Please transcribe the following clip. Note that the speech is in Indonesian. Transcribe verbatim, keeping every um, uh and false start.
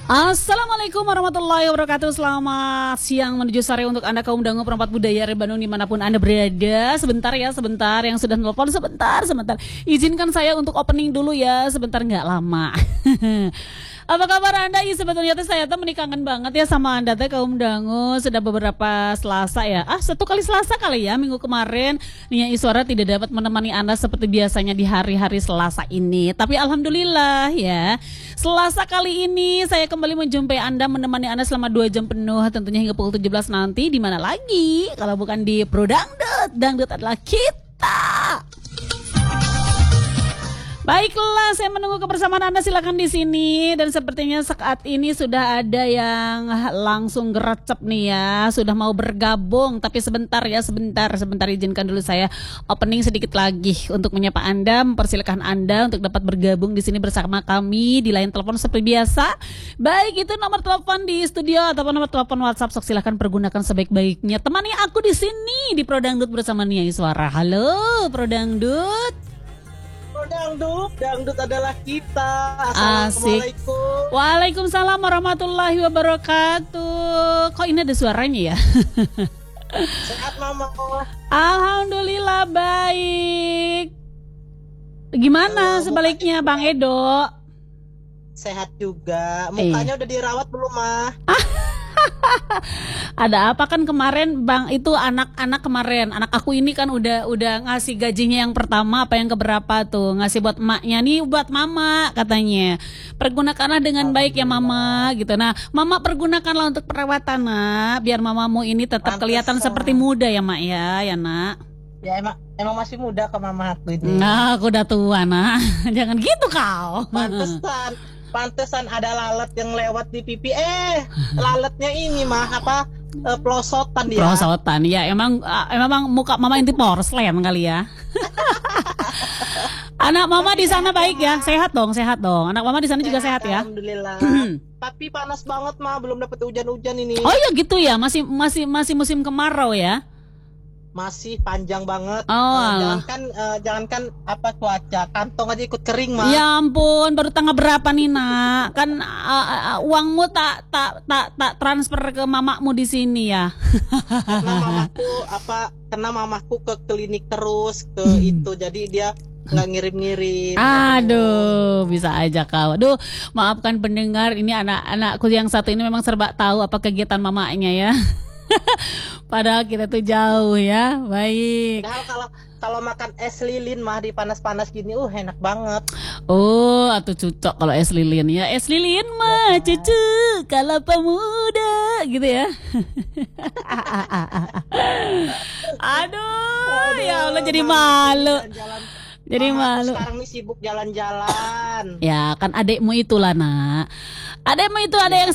Assalamualaikum warahmatullahi wabarakatuh. Selamat siang menuju sore untuk Anda kaum dangu perempat budaya dari Bandung dimanapun Anda berada. Sebentar ya, sebentar yang sudah telepon, sebentar, sebentar. Izinkan saya untuk opening dulu ya, sebentar nggak lama. Apa kabar Anda? Iya sebetulnya tuh saya tuh menikahkan banget ya sama Anda teh kaum dangu. Sudah beberapa Selasa ya. Ah satu kali Selasa kali ya minggu kemarin Nia Iswara tidak dapat menemani Anda seperti biasanya di hari-hari Selasa ini. Tapi alhamdulillah ya. Selasa kali ini saya kembali menjumpai Anda, menemani Anda selama dua jam penuh tentunya hingga pukul tujuh belas nanti. Di mana lagi kalau bukan di Pro Dangdut. Dangdut adalah kita. Baiklah, saya menunggu kebersamaan Anda, silakan di sini. Dan sepertinya saat ini sudah ada yang langsung gercep nih ya, sudah mau bergabung. Tapi sebentar ya, sebentar, sebentar izinkan dulu saya opening sedikit lagi untuk menyapa Anda, mempersilakan Anda untuk dapat bergabung di sini bersama kami di line telepon seperti biasa. Baik itu nomor telepon di studio ataupun nomor telepon WhatsApp, sok silakan pergunakan sebaik-baiknya. Temani aku di sini di Pro Dangdut bersama Nia Iswara. Halo Pro Dangdut. Dangdut, dangdut adalah kita. Assalamualaikum. Asik. Waalaikumsalam warahmatullahi wabarakatuh. Kok ini ada suaranya ya? Sehat Mama. Alhamdulillah baik. Gimana Halo, sebaliknya Bang Edo? Sehat juga. Mukanya eh. udah dirawat belum Mah? Ada apa kan kemarin Bang itu anak-anak kemarin anak aku ini kan udah udah ngasih gajinya yang pertama apa yang keberapa tuh ngasih buat emaknya nih buat mama katanya pergunakanlah dengan baik ya mama gitu. Nah mama pergunakanlah untuk perawatan nak biar mamamu ini tetap Pantesan. kelihatan seperti muda ya mak ya ya nak. Ya emang emang masih muda ke mama aku ini. Nah aku udah tua nak jangan gitu kau. Pantesan. Pantesan ada lalat yang lewat di pipi. Eh, lalatnya ini mah apa? E, pelosotan dia. Pelosotan ya. Emang emang muka mama ini porselen kali ya. Anak mama di sana baik ya. Sehat dong, sehat dong. Anak mama di sana juga sehat ya. Alhamdulillah. Tapi panas banget mah, belum dapat hujan-hujan ini. Oh iya gitu ya. Masih masih masih musim kemarau ya. Masih panjang banget. Oh, uh, jangankan uh, jangankan apa cuaca, kantong aja ikut kering mah. Ya ampun, baru tanggal berapa nih nak? Kan uh, uh, uangmu tak tak tak tak transfer ke mamamu di sini ya. Karena mamaku apa? Karena mamaku ke klinik terus ke hmm. itu, jadi dia nggak ngirim-ngirim. Aduh, bisa aja kau. Aduh, maafkan pendengar, ini anak-anakku yang satu ini memang serba tahu apa kegiatan mamanya ya. Padahal kita tuh jauh ya. Baik. Padahal kalau kalau makan es lilin mah di panas-panas gini uh enak banget. Oh, atau cocok kalau es lilin ya. Es lilin mah ya. Cucu kalau pemuda gitu ya. Aduh, Aduh, ya Allah jadi malu. Jalan-jalan. Jadi Mama malu. Sekarang nih sibuk jalan-jalan. Ya kan adekmu itulah nak. Adekmu itu ada yang